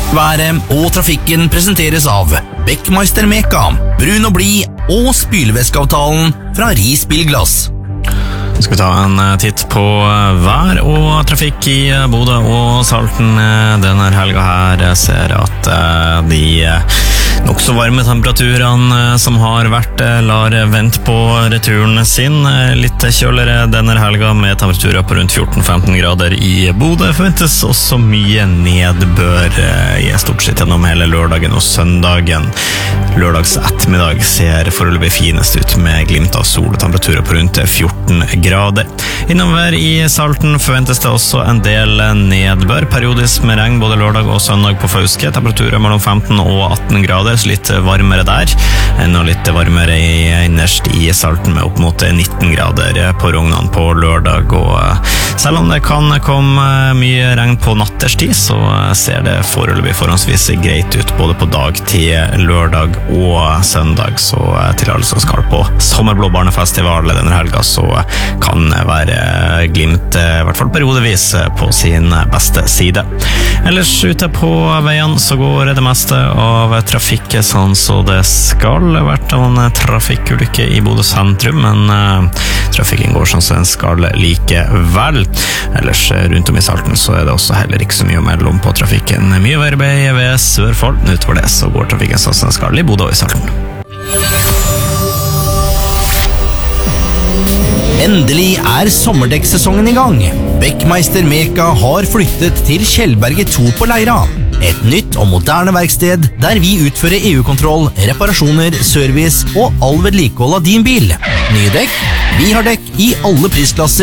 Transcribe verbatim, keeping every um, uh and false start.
Været og trafikken presenteres av Beckmeister Meka, brun og blid og spylevæskeavtalen fra Ris Bilglass. Skal vi ta en titt på vær og trafikk i Bodø og Salten denne helga her. Jeg ser at de nok så varme temperaturene som har vært lar vente på returen sin. Litt kjøligere denne helga med temperaturer på rundt fjorten til femten grader i Bodø. Forventes også mye nedbør i stort sett gjennom hele lørdagen og søndagen. Lørdags ettermiddag ser foreløpig finest ut med glimt av sol og temperaturer på rundt fjorten grader. Innover i Salten forventes det også en del nedbør, periodisk med regn både lørdag og søndag på Fauske. Temperaturer mellom femten og atten grader, så litt varmere der, og litt varmere innerst i Salten med opp mot nitten grader på Rognan på lørdag. Og selv om det kan komme mye regn på natterstid, så ser det foreløpig forhåndsvis greit ut både på dag til lørdag og søndag. Så til alle som skal på Sommerblå Barnefestival denne helga, så kan det være glimt, i hvert fall periodevis, på sin beste side. Ellers ute på veien så går det meste av trafikk sånn så det skal. Det har vært en trafikkulykke i Bodø sentrum, men uh, trafikken går sånn så den skal likevel. Ellers rundt om i Salten så er det også heller ikke så mye mellom på trafikken. Mye verbeid ved Sørfold. Utover det så går trafikken sånn så den skal i Bodø og i Salten. Endelig er sommerdekksesongen i gang. Beckmeister Meka har flyttet til Kjellberget to på Leira. Et nytt og moderne verksted der vi utfører E U-kontroll, reparasjoner, service og all vedlikehold av din bil. Nye dekk, vi har dekk i alle prisklasser